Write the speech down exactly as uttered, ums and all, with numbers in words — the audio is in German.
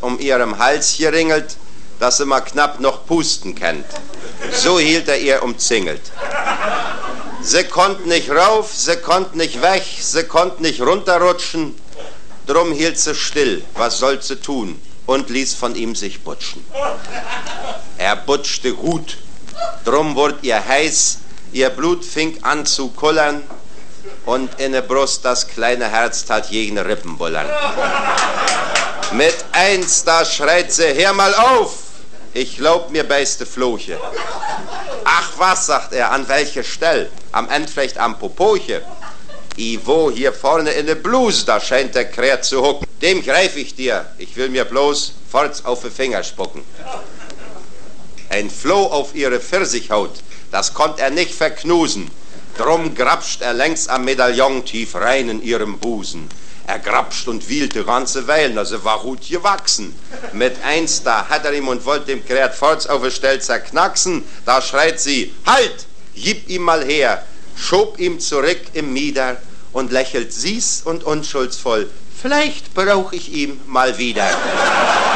um ihrem Hals geringelt, dass sie mal knapp noch pusten kennt. So hielt er ihr umzingelt. Sie konnt nicht rauf, sie konnt nicht weg, sie konnt nicht runterrutschen. Drum hielt sie still, was soll sie tun, und ließ von ihm sich butschen. Er butschte gut, drum wurd ihr heiß, ihr Blut fing an zu kullern, und in der Brust das kleine Herz tat jeden Rippen bullern. Mit eins, da schreit sie, hör mal auf, ich glaub, mir beißte Floche. Ach was, sagt er, an welche Stelle? Am Ende vielleicht am Popoche. I wo, hier vorne in der Bluse, da scheint der Kräht zu hucken. Dem greif ich dir, ich will mir bloß forts auf die Finger spucken. Ein Floh auf ihre Pfirsichhaut, das konnt er nicht verknusen. Drum grapscht er längs am Medaillon tief rein in ihrem Busen. Er grapscht und wielte ganze Weilen, also war gut gewachsen. Mit eins, da hat er ihm und wollte dem Kräht forts auf die Stelle zerknacksen. Da schreit sie, halt, gib ihm mal her, schob ihm zurück im Mieder und lächelt süß und unschuldsvoll. Vielleicht brauch ich ihm mal wieder.